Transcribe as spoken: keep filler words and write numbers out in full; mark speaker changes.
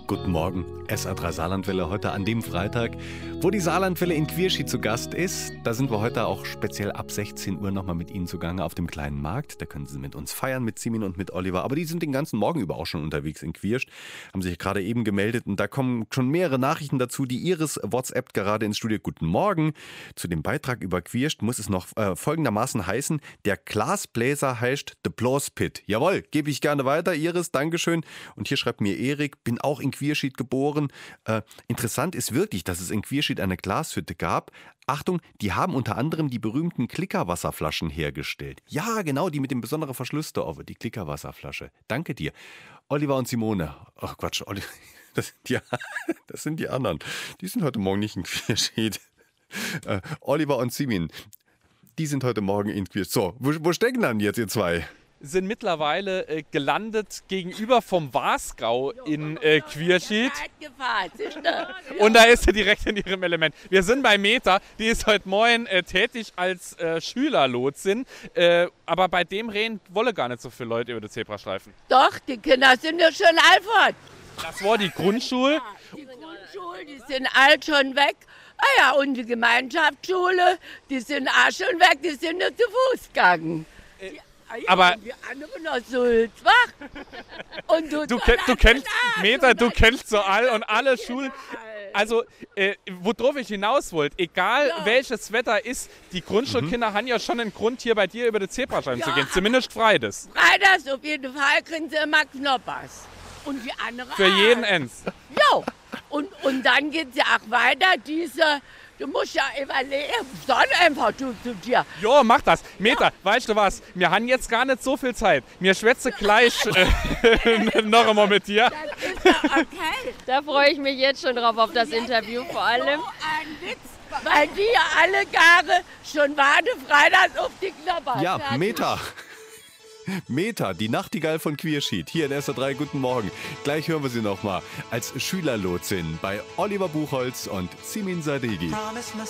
Speaker 1: Guten Morgen, S A drei Saarlandwelle heute an dem Freitag, wo die Saarlandwelle in Quierschi zu Gast ist. Da sind wir heute auch speziell ab sechzehn Uhr nochmal mit Ihnen zugange auf dem kleinen Markt. Da können Sie mit uns feiern, mit Simin und mit Oliver. Aber die sind den ganzen Morgen über auch schon unterwegs in Quierscht, haben sich gerade eben gemeldet. Und da kommen schon mehrere Nachrichten dazu. Die Iris WhatsAppt gerade ins Studio. Guten Morgen. Zu dem Beitrag über Quierscht muss es noch äh, folgendermaßen heißen: Der Glasbläser heißt The Blas Pit. Jawohl, gebe ich gerne weiter, Iris, Dankeschön. Und hier schreibt mir Erik, bin auch in Quierschied geboren. Äh, interessant ist wirklich, dass es in Quierschied eine Glashütte gab. Achtung, die haben unter anderem die berühmten Klickerwasserflaschen hergestellt. Ja, genau, die mit dem besonderen Verschluss da oben, die Klickerwasserflasche. Danke dir. Oliver und Simone. Ach Quatsch, Oliver, das sind die, das sind die anderen. Die sind heute Morgen nicht in Quierschied. Äh, Oliver und Simin, die sind heute Morgen in Quierschied. So, wo, wo stecken dann jetzt ihr zwei?
Speaker 2: Sind mittlerweile äh, gelandet gegenüber vom Wasgau in äh, Quierschied. Und da ist sie direkt in ihrem Element. Wir sind bei Meta, die ist heute Morgen äh, tätig als äh, Schülerlotsin. Äh, aber bei dem Rehen wolle gar nicht so viele Leute über den Zebrastreifen.
Speaker 3: Doch, die Kinder sind ja schon alt fort.
Speaker 2: Das war die Grundschule.
Speaker 3: Die Grundschule, die sind alt schon weg. Ah ja, und die Gemeinschaftsschule, die sind auch schon weg, die sind nur zu Fuß gegangen.
Speaker 2: Äh,
Speaker 3: Ah ja,
Speaker 2: aber
Speaker 3: und die anderen noch so wach. Und du,
Speaker 2: du, kenn, du kennst Meta, du kennst so all und alle Schulen. Also, äh, worauf ich hinaus wollte, egal ja. welches Wetter ist, die Grundschulkinder mhm. haben ja schon einen Grund, hier bei dir über den Zebrastreifen ja, zu gehen. Zumindest Freides.
Speaker 3: Freides, auf jeden Fall kriegen sie immer Knoppers. Und die anderen
Speaker 2: für jeden Ens.
Speaker 3: Ja, und, und dann geht es ja auch weiter, diese... Du musst ja überlegen, dann einfach zu, zu dir.
Speaker 2: Jo, mach das. Meta, ja. Weißt du was? Wir haben jetzt gar nicht so viel Zeit. Wir schwätzen gleich äh, noch einmal mit dir.
Speaker 3: Das ist ja okay.
Speaker 4: Da freue ich mich jetzt schon drauf auf das Interview vor allem.
Speaker 3: So ein Witz, weil die ja alle Jahre schon warten, freitags auf die Knopper.
Speaker 1: Ja, Meta. Meta, die Nachtigall von Quierschied, hier in S A drei, guten Morgen. Gleich hören wir sie nochmal als Schülerlotsin bei Oliver Buchholz und Simin Sadeghi.